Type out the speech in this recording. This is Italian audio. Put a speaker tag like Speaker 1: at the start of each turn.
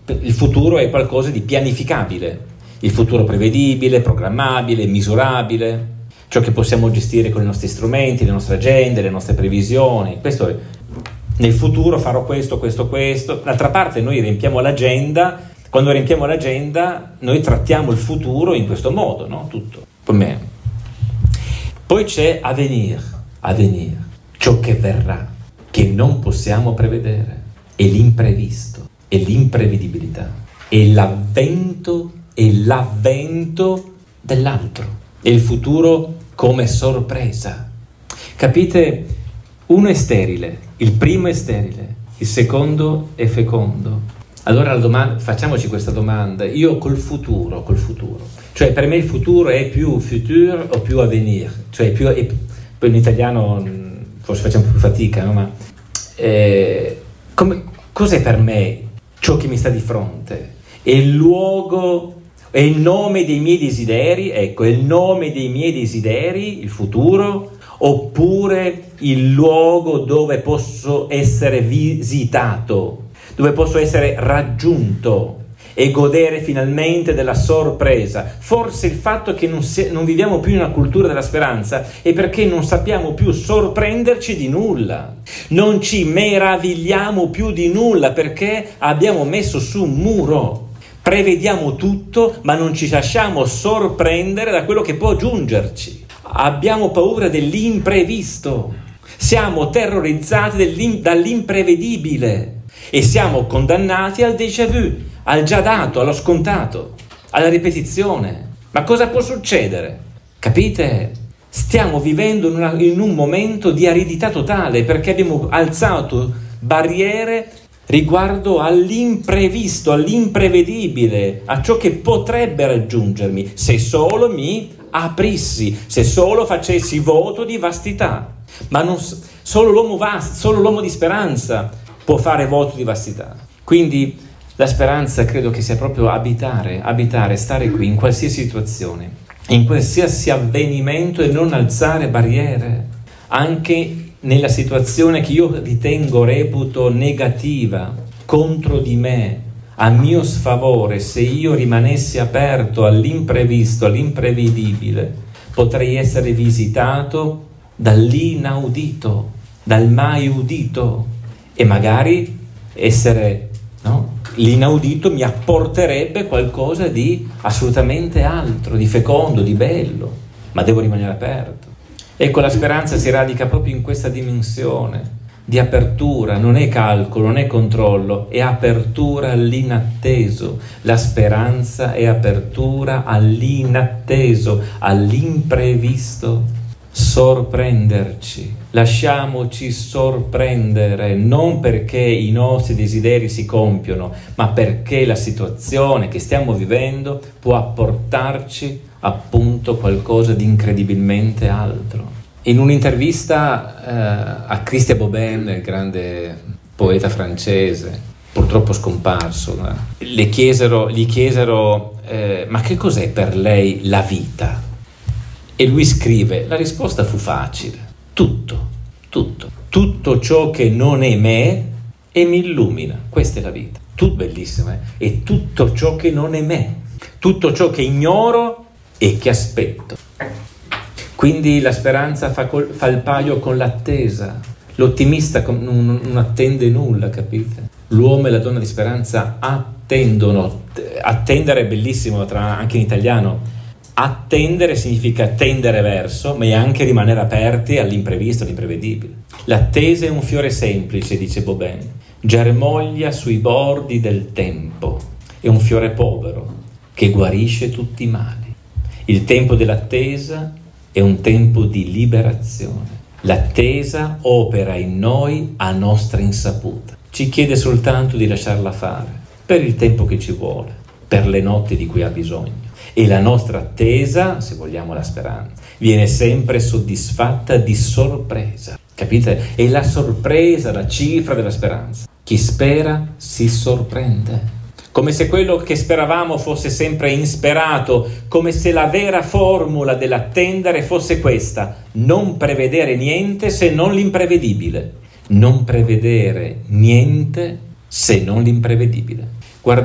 Speaker 1: il futuro è qualcosa di pianificabile, il futuro prevedibile, programmabile, misurabile, ciò che possiamo gestire con i nostri strumenti, le nostre agende, le nostre previsioni. Questo è, nel futuro farò questo. D'altra parte noi riempiamo l'agenda, quando riempiamo l'agenda noi trattiamo il futuro in questo modo, no? Tutto. Poi c'è avvenir, ciò che verrà, che non possiamo prevedere, è l'imprevisto, è l'imprevedibilità, è l'avvento dell'altro, è il futuro come sorpresa. Capite? Uno è sterile, il primo è sterile, il secondo è fecondo. Allora facciamoci questa domanda, io col futuro, cioè per me il futuro è più futur o più avenir, cioè poi in italiano forse facciamo più fatica, no? Ma cos'è per me ciò che mi sta di fronte? È il luogo, è il nome dei miei desideri, ecco, è il nome dei miei desideri, il futuro, oppure il luogo dove posso essere visitato, dove posso essere raggiunto e godere finalmente della sorpresa. Forse il fatto che non viviamo più in una cultura della speranza è perché non sappiamo più sorprenderci di nulla, non ci meravigliamo più di nulla perché abbiamo messo su un muro. Prevediamo tutto, ma non ci lasciamo sorprendere da quello che può giungerci. Abbiamo paura dell'imprevisto, siamo terrorizzati dall'imprevedibile e siamo condannati al déjà vu, al già dato, allo scontato, alla ripetizione. Ma cosa può succedere? Capite? Stiamo vivendo in un momento di aridità totale perché abbiamo alzato barriere riguardo all'imprevisto, all'imprevedibile, a ciò che potrebbe raggiungermi se solo mi aprissi, se solo facessi voto di vastità. Ma solo l'uomo di speranza può fare voto di vastità. Quindi la speranza credo che sia proprio abitare, stare qui in qualsiasi situazione, in qualsiasi avvenimento e non alzare barriere, anche nella situazione che io reputo negativa contro di me, a mio sfavore. Se io rimanessi aperto all'imprevisto, all'imprevedibile, potrei essere visitato dall'inaudito, dal mai udito, e magari l'inaudito mi apporterebbe qualcosa di assolutamente altro, di fecondo, di bello, ma devo rimanere aperto. Ecco, la speranza si radica proprio in questa dimensione di apertura, non è calcolo, non è controllo, è apertura all'inatteso. La speranza è apertura all'inatteso, all'imprevisto. Sorprenderci, lasciamoci sorprendere, non perché i nostri desideri si compiono, ma perché la situazione che stiamo vivendo può apportarci appunto qualcosa di incredibilmente altro. In un'intervista a Christian Bobin, il grande poeta francese, purtroppo scomparso, gli chiesero ma che cos'è per lei la vita? E lui scrive, la risposta fu facile, tutto ciò che non è me e mi illumina, questa è la vita, bellissima, è tutto ciò che non è me, tutto ciò che ignoro e che aspetto. Quindi la speranza fa il paio con l'attesa, l'ottimista non attende nulla, capite? L'uomo e la donna di speranza attendono, attendere è bellissimo anche in italiano. Attendere significa tendere verso, ma è anche rimanere aperti all'imprevisto, all'imprevedibile. L'attesa è un fiore semplice, dice Bobin, germoglia sui bordi del tempo. È un fiore povero che guarisce tutti i mali. Il tempo dell'attesa è un tempo di liberazione. L'attesa opera in noi a nostra insaputa. Ci chiede soltanto di lasciarla fare, per il tempo che ci vuole, per le notti di cui ha bisogno. E la nostra attesa, se vogliamo la speranza, viene sempre soddisfatta di sorpresa. Capite? È la sorpresa, la cifra della speranza. Chi spera si sorprende. Come se quello che speravamo fosse sempre insperato, come se la vera formula dell'attendere fosse questa: non prevedere niente se non l'imprevedibile. Non prevedere niente se non l'imprevedibile.